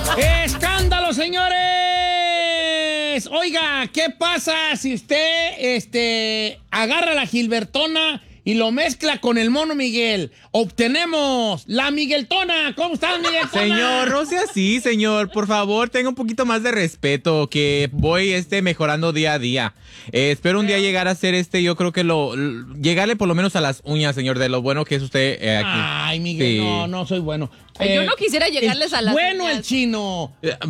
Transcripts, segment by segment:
¡Escándalo, señores! Oiga, ¿qué pasa si usted agarra la Gilbertona y lo mezcla con el Mono Miguel? Obtenemos la Migueltona. ¿Cómo estás, Migueltona? Señor, no sea así, señor. Por favor, tenga un poquito más de respeto, que voy mejorando día a día. Espero un día llegar a ser yo creo que llegarle por lo menos a las uñas, señor, de lo bueno que es usted aquí. Ay, Miguel, Sí. no soy bueno. Yo no quisiera llegarles a las Bueno, uñas. el chino.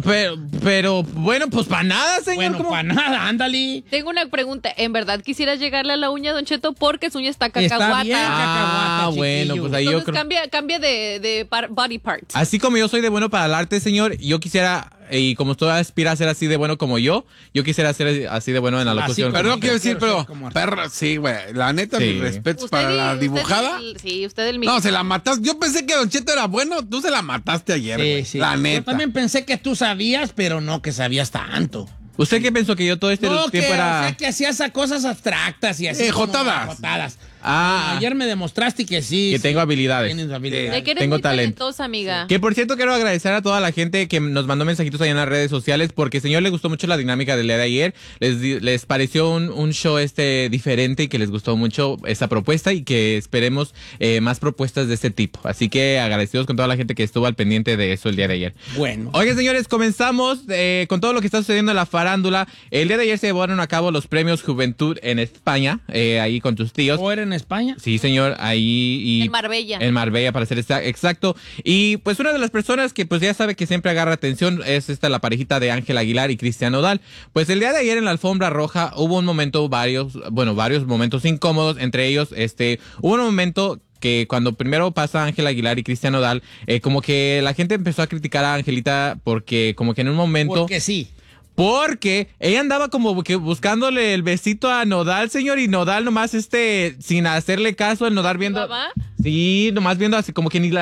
Pero bueno, pues para nada, señor. Bueno, ¿cómo? para nada, ándale. Tengo una pregunta. ¿En verdad quisieras llegarle a la uña, Don Cheto? Porque su uña está Está cacahuata. bien, cacahuata, bueno, chiquillo. pues ahí yo Entonces creo. cambia de body parts. Así como yo soy de bueno para el arte, señor, yo quisiera, y como usted aspira a ser así de bueno como yo quisiera ser así de bueno en la locución. como Perdón, quiero decir, quiero pero ser como artista. perra, sí, güey. La neta, Sí. mis respetos Usted para la usted dibujada. usted el mismo. No, se la mataste. Yo pensé que Don Cheto era bueno. Tú se la mataste ayer, güey. Sí, sí. La Yo neta. también pensé que tú sabías, pero no que sabías tanto. ¿Usted qué pensó que yo todo este No, tiempo o era? sea, que hacías a cosas abstractas y así. como jotadas. jotadas. Ah. Ayer me demostraste que sí. Que sí, tengo habilidades. Tienes habilidades. De que eres tengo muy talento. talentosa, amiga. Que por cierto quiero agradecer a toda la gente que nos mandó mensajitos allá en las redes sociales, porque señor le gustó mucho la dinámica del día de ayer, les pareció un show diferente y que les gustó mucho esa propuesta y que esperemos más propuestas de este tipo. Así que agradecidos con toda la gente que estuvo al pendiente de eso el día de ayer. Bueno. Oigan, señores, comenzamos con todo lo que está sucediendo en la farándula. El día de ayer se llevaron a cabo los premios Juventud en España, ahí con tus tíos. ¿O era en España? Sí, señor, ahí y En Marbella. En Marbella, para ser exacto. Y pues una de las personas que pues ya sabe que siempre agarra atención es la parejita de Ángel Aguilar y Cristian Nodal. Pues el día de ayer en la alfombra roja hubo un momento, varios momentos incómodos. Entre ellos, hubo un momento que cuando primero pasa Ángel Aguilar y Cristian Nodal, como que la gente empezó a criticar a Angelita porque como que en un momento... Porque sí. Porque ella andaba como que buscándole el besito a Nodal, señor, y Nodal nomás sin hacerle caso, el Nodal viendo... ¿Llevaba? Sí, nomás viendo así como que ni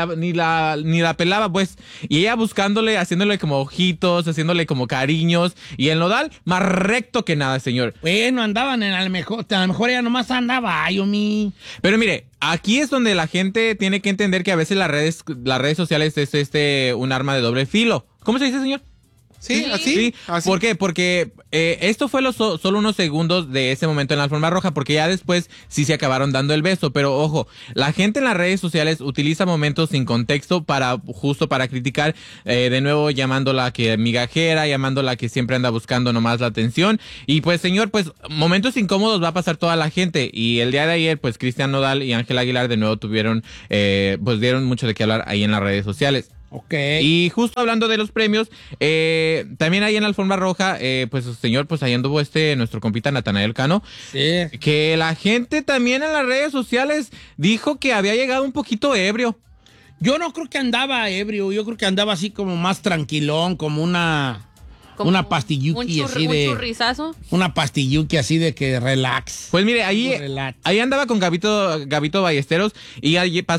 la pelaba, pues. Y ella buscándole, haciéndole como ojitos, haciéndole como cariños. Y el Nodal más recto que nada, señor. Bueno, andaban a lo mejor ella nomás andaba, ay, Omi. Pero mire, aquí es donde la gente tiene que entender que a veces las redes sociales es un arma de doble filo. ¿Cómo se dice, señor? Sí, así. Sí, así. ¿por qué? Porque esto fue solo unos segundos de ese momento en la alfombra roja, porque ya después sí se acabaron dando el beso, pero ojo, la gente en las redes sociales utiliza momentos sin contexto justo para criticar, de nuevo llamándola que migajera, llamándola que siempre anda buscando nomás la atención, y pues señor, pues momentos incómodos va a pasar toda la gente, y el día de ayer pues Cristian Nodal y Ángel Aguilar de nuevo pues dieron mucho de qué hablar ahí en las redes sociales. Ok. Y justo hablando de los premios, también ahí en la alfombra roja, pues señor, pues ahí anduvo nuestro compita Natanael Cano, Sí. que la gente también en las redes sociales dijo que había llegado un poquito ebrio. Yo no creo que andaba ebrio, yo creo que andaba así como más tranquilón, como una pastilluki así un de... churrizazo. Una pastilluki así de que relax. Pues mire, ahí Relax. andaba con Gabito Ballesteros y ahí